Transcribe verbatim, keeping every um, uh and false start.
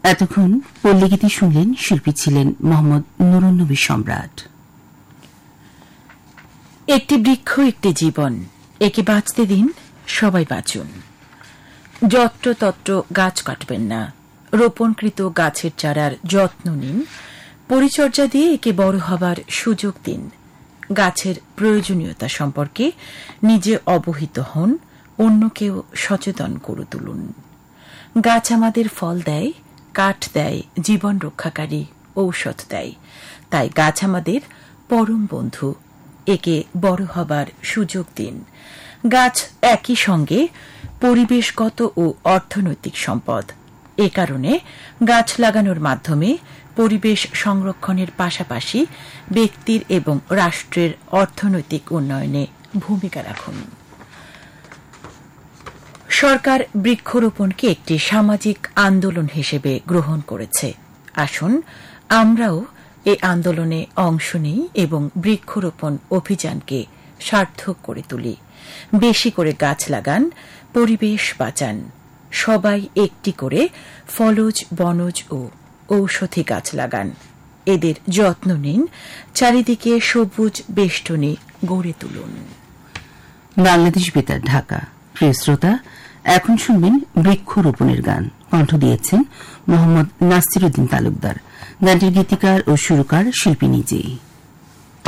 এতক্ষণ পল্লীগীতি শুনলেন, শিল্পী ছিলেন মোহাম্মদ নুরুন্নবী সম্রাট। একটি বৃক্ষ একটি জীবন, একে বাঁচতে দিন, সবাই বাঁচুন। যত্র তত্র গাছ কাটবেন না, রোপণকৃত গাছের চারার যত্ন নিন, পরিচর্যা দিয়ে একে বড় হবার সুযোগ দিন। গাছের প্রয়োজনীয়তা সম্পর্কে নিজে অবহিত হন, অন্যকেও সচেতন করে তুলুন। গাছ আমাদের ফল দেয়, কাঠ দেয়, জীবন রক্ষাকারী ঔষধ দেয়। তাই গাছ আমাদের পরম বন্ধু, একে বড় হবার সুযোগ দিন। গাছ একই সঙ্গে পরিবেশগত ও অর্থনৈতিক সম্পদ। এ কারণে গাছ লাগানোর মাধ্যমে পরিবেশ সংরক্ষণের পাশাপাশি ব্যক্তির এবং রাষ্ট্রের অর্থনৈতিক উন্নয়নে ভূমিকা রাখুন। সরকার বৃক্ষরোপণকে একটি সামাজিক আন্দোলন হিসেবে গ্রহণ করেছে। আসুন আমরাও এই আন্দোলনে অংশ নিই এবং বৃক্ষরোপণ অভিযানকে সার্থক করে তুলি। বেশি করে গাছ লাগান, পরিবেশ বাঁচান। সবাই একটি করে ফলজ, বনজ ও ঔষধি গাছ লাগান। এদের যত্ন নিন, চারিদিকে সবুজ বেষ্টনী গড়ে তুলুন। বাংলাদেশ বেতার, ঢাকা। প্রিয় শ্রোতা, এখন শুনবেন বৃক্ষরোপণের গান। কণ্ঠ দিয়েছেন মোহাম্মদ নাসিরউদ্দিন তালুকদার। গানটির গীতিকার ও সুরকার শিল্পী নিজেই।